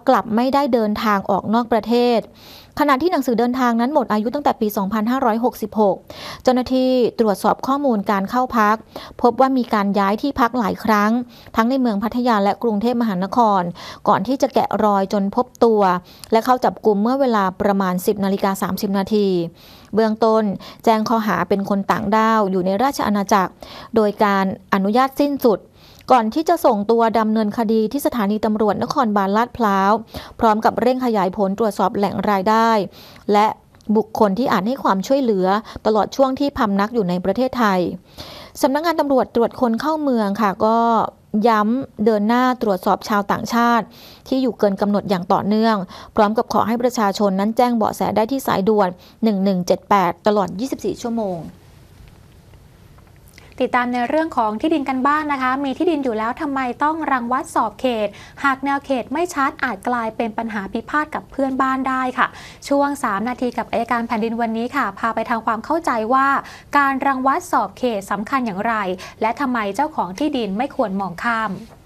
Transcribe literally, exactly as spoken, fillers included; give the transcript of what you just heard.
กลับไม่ได้เดินทางออกนอกประเทศขณะที่หนังสือเดินทางนั้นหมดอายุตั้งแต่ปี สองพันห้าร้อยหกสิบหก เจ้าหน้าที่ตรวจสอบข้อมูลการเข้าพักพบว่ามีการย้ายที่พักหลายครั้งทั้งในเมืองพัทยาและกรุงเทพมหานครก่อนที่จะแกะรอยจนพบตัวและเข้าจับกุมเมื่อเวลาประมาณ สิบนาฬิกาสามสิบนาทีเบื้องต้นแจ้งข้อหาเป็นคนต่างด้าวอยู่ในราชอาณาจักรโดยการอนุญาตสิ้นสุดก่อนที่จะส่งตัวดำเนินคดีที่สถานีตำรวจนครบาลลาดพร้าวพร้อมกับเร่งขยายผลตรวจสอบแหล่งรายได้และบุคคลที่อาจให้ความช่วยเหลือตลอดช่วงที่พำนักอยู่ในประเทศไทยสำนักงานตำรวจตรวจคนเข้าเมืองค่ะก็ย้ำเดินหน้าตรวจสอบชาวต่างชาติที่อยู่เกินกำหนดอย่างต่อเนื่องพร้อมกับขอให้ประชาชนนั้นแจ้งเบาะแสได้ที่สายด่วนหนึ่งหนึ่งเจ็ดแปดตลอดยี่สิบสี่ชั่วโมงติดตามในเรื่องของที่ดินกันบ้างนะคะมีที่ดินอยู่แล้วทำไมต้องรังวัดสอบเขตหากแนวเขตไม่ชัดอาจกลายเป็นปัญหาพิพาทกับเพื่อนบ้านได้ค่ะช่วงสามนาทีกับอัยการแผ่นดินวันนี้ค่ะพาไปทำความเข้าใจว่าการรังวัดสอบเขตสำคัญอย่างไรและทำไมเจ้าของที่ดินไม่ควรมองข้าม